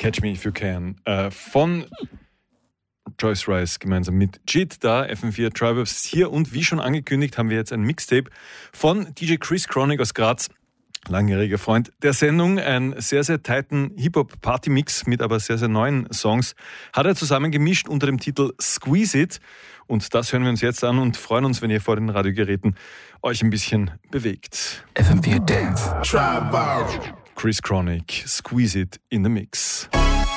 Catch Me If You Can von Joyce Rice gemeinsam mit JIT da, FM4 Tribe ist hier und wie schon angekündigt haben wir jetzt ein Mixtape von DJ Chris Chronic aus Graz, langjähriger Freund der Sendung, ein sehr, sehr tighten Hip-Hop-Party-Mix mit aber sehr, sehr neuen Songs, hat er zusammen gemischt unter dem Titel Squeeze It und das hören wir uns jetzt an und freuen uns, wenn ihr vor den Radiogeräten euch ein bisschen bewegt. FM4 Dance. Chris Chronic, Squeeze It in the Mix.